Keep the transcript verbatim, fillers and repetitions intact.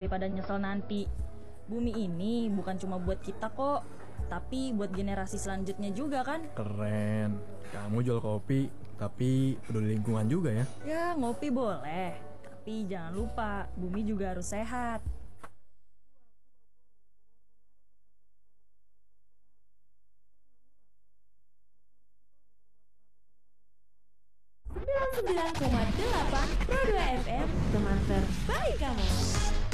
daripada nyesel nanti. Bumi ini bukan cuma buat kita kok, tapi buat generasi selanjutnya juga kan. Keren. Kamu jual kopi, tapi peduli lingkungan juga ya. Ya ngopi boleh, tapi jangan lupa bumi juga harus sehat. sembilan puluh sembilan koma delapan Pro dua F M, teman terbaik kamu.